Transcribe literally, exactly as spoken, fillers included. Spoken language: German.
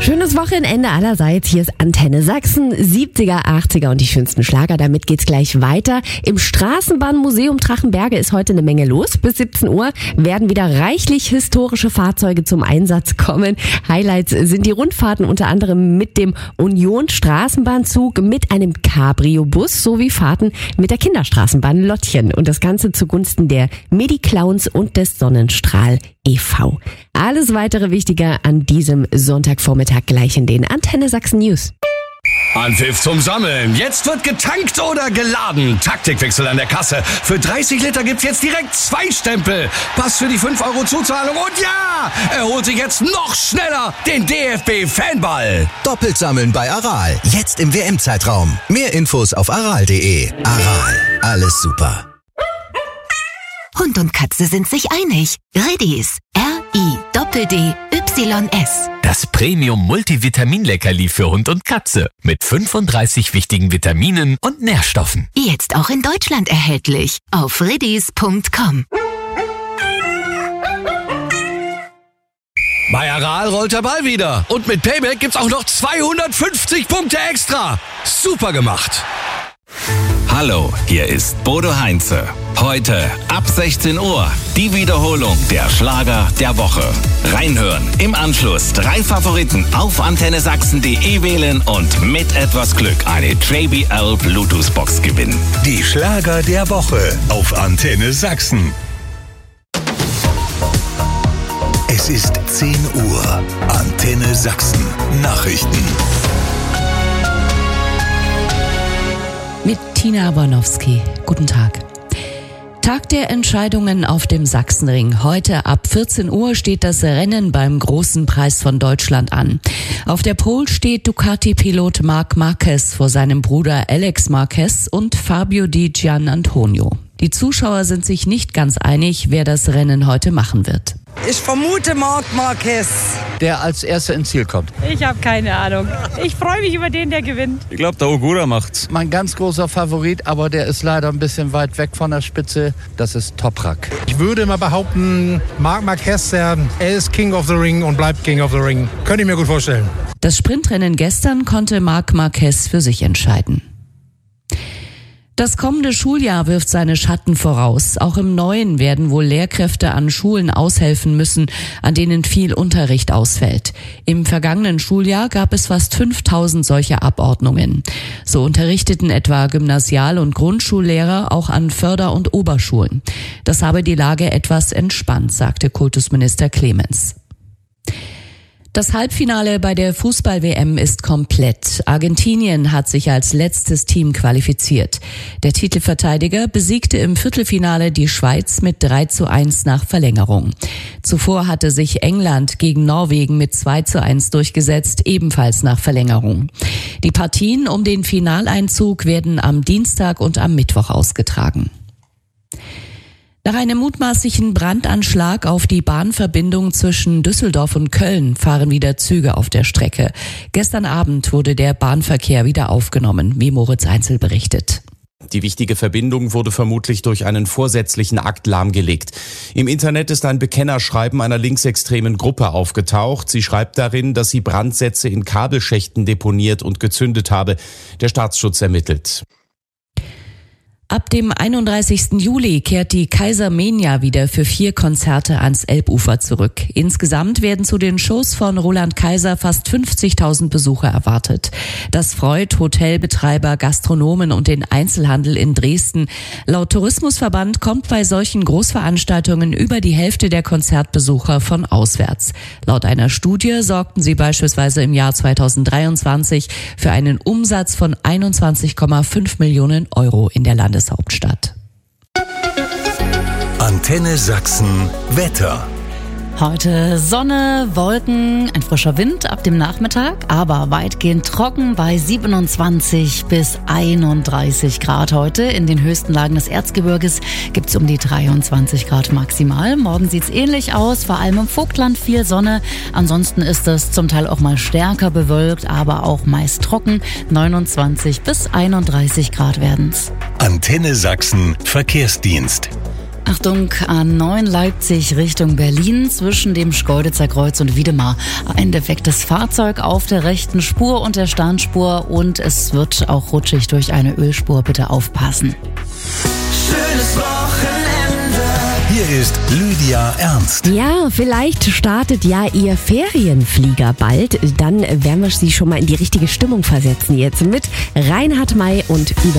Schönes Wochenende allerseits. Hier ist Antenne Sachsen, siebziger, achtziger und die schönsten Schlager. Damit geht's gleich weiter. Im Straßenbahnmuseum Drachenberge ist heute eine Menge los. Bis siebzehn Uhr werden wieder reichlich historische Fahrzeuge zum Einsatz kommen. Highlights sind die Rundfahrten unter anderem mit dem Union Straßenbahnzug, mit einem Cabrio-Bus sowie Fahrten mit der Kinderstraßenbahn Lottchen. Und das Ganze zugunsten der Medi-Clowns und des Sonnenstrahl e V Alles weitere Wichtige an diesem Sonntagvormittag gleich in den Antenne Sachsen News. Anpfiff zum Sammeln. Jetzt wird getankt oder geladen. Taktikwechsel an der Kasse. Für dreißig Liter gibt's jetzt direkt zwei Stempel. Pass für die fünf Euro Zuzahlung und ja, er holt sich jetzt noch schneller den D F B-Fanball. Doppelt sammeln bei Aral. Jetzt im W M-Zeitraum. Mehr Infos auf aral punkt de. Aral. Alles super. Hund und Katze sind sich einig. Redis. R I D D Y S. Das Premium-Multivitamin-Leckerli für Hund und Katze. Mit fünfunddreißig wichtigen Vitaminen und Nährstoffen. Jetzt auch in Deutschland erhältlich. Auf redis punkt com. Bei Aral rollt der Ball wieder. Und mit Payback gibt's auch noch zweihundertfünfzig Punkte extra. Super gemacht. Hallo, hier ist Bodo Heinze. Heute ab sechzehn Uhr die Wiederholung der Schlager der Woche. Reinhören, im Anschluss drei Favoriten auf antenne sachsen punkt de wählen und mit etwas Glück eine J B L Bluetooth-Box gewinnen. Die Schlager der Woche auf Antenne Sachsen. Es ist zehn Uhr. Antenne Sachsen. Nachrichten. Mit Tina Bornowski. Guten Tag. Tag der Entscheidungen auf dem Sachsenring. Heute ab vierzehn Uhr steht das Rennen beim Großen Preis von Deutschland an. Auf der Pole steht Ducati-Pilot Marc Marquez vor seinem Bruder Alex Marquez und Fabio Di Gianantonio. Die Zuschauer sind sich nicht ganz einig, wer das Rennen heute machen wird. Ich vermute Marc Marquez, der als Erster ins Ziel kommt. Ich habe keine Ahnung. Ich freue mich über den, der gewinnt. Ich glaube, der Ogura macht's. Mein ganz großer Favorit, aber der ist leider ein bisschen weit weg von der Spitze. Das ist Toprak. Ich würde mal behaupten, Marc Marquez, er ist King of the Ring und bleibt King of the Ring. Könnte ich mir gut vorstellen. Das Sprintrennen gestern konnte Marc Marquez für sich entscheiden. Das kommende Schuljahr wirft seine Schatten voraus. Auch im Neuen werden wohl Lehrkräfte an Schulen aushelfen müssen, an denen viel Unterricht ausfällt. Im vergangenen Schuljahr gab es fast fünftausend solcher Abordnungen. So unterrichteten etwa Gymnasial- und Grundschullehrer auch an Förder- und Oberschulen. Das habe die Lage etwas entspannt, sagte Kultusminister Clemens. Das Halbfinale bei der Fußball-W M ist komplett. Argentinien hat sich als letztes Team qualifiziert. Der Titelverteidiger besiegte im Viertelfinale die Schweiz mit drei zu eins nach Verlängerung. Zuvor hatte sich England gegen Norwegen mit zwei zu eins durchgesetzt, ebenfalls nach Verlängerung. Die Partien um den Finaleinzug werden am Dienstag und am Mittwoch ausgetragen. Nach einem mutmaßlichen Brandanschlag auf die Bahnverbindung zwischen Düsseldorf und Köln fahren wieder Züge auf der Strecke. Gestern Abend wurde der Bahnverkehr wieder aufgenommen, wie Moritz Einzel berichtet. Die wichtige Verbindung wurde vermutlich durch einen vorsätzlichen Akt lahmgelegt. Im Internet ist ein Bekennerschreiben einer linksextremen Gruppe aufgetaucht. Sie schreibt darin, dass sie Brandsätze in Kabelschächten deponiert und gezündet habe. Der Staatsschutz ermittelt. Ab dem einunddreißigsten Juli kehrt die Kaisermania wieder für vier Konzerte ans Elbufer zurück. Insgesamt werden zu den Shows von Roland Kaiser fast fünfzigtausend Besucher erwartet. Das freut Hotelbetreiber, Gastronomen und den Einzelhandel in Dresden. Laut Tourismusverband kommt bei solchen Großveranstaltungen über die Hälfte der Konzertbesucher von auswärts. Laut einer Studie sorgten sie beispielsweise im Jahr zweitausenddreiundzwanzig für einen Umsatz von einundzwanzig Komma fünf Millionen Euro in der Landeshauptstadt. Antenne Sachsen Wetter. Heute Sonne, Wolken, ein frischer Wind ab dem Nachmittag, aber weitgehend trocken bei siebenundzwanzig bis einunddreißig Grad heute. In den höchsten Lagen des Erzgebirges gibt's um die dreiundzwanzig Grad maximal. Morgen sieht's ähnlich aus, vor allem im Vogtland viel Sonne. Ansonsten ist es zum Teil auch mal stärker bewölkt, aber auch meist trocken. neunundzwanzig bis einunddreißig Grad werden's. Antenne Sachsen Verkehrsdienst. Achtung, A neun Leipzig Richtung Berlin zwischen dem Schkeuditzer Kreuz und Wiedemar. Ein defektes Fahrzeug auf der rechten Spur und der Standspur und es wird auch rutschig durch eine Ölspur. Bitte aufpassen. Schönes Wochenende. Hier ist Lydia Ernst. Ja, vielleicht startet ja Ihr Ferienflieger bald. Dann werden wir Sie schon mal in die richtige Stimmung versetzen jetzt mit Reinhard May und über